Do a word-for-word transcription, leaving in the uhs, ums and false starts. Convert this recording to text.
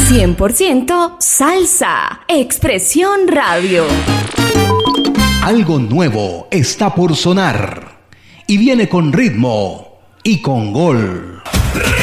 cien por ciento salsa. Expresión Radio. Algo nuevo está por sonar y viene con ritmo y con gol.